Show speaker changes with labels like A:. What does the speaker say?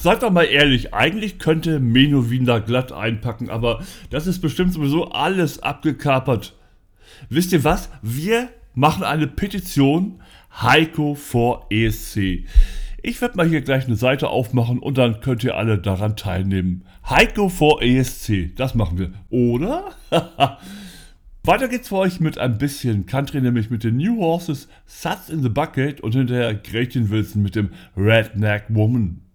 A: seid doch mal ehrlich, eigentlich könnte Menowin da glatt einpacken, aber das ist bestimmt sowieso alles abgekapert. Wisst ihr was? Wir machen eine Petition Heiko for ESC. Ich werde mal hier gleich eine Seite aufmachen und dann könnt ihr alle daran teilnehmen. Heiko for ESC, das machen wir, oder? Weiter geht's für euch mit ein bisschen Country, nämlich mit den New Horses, Suds in the Bucket und hinterher Gretchen Wilson mit dem Redneck Woman.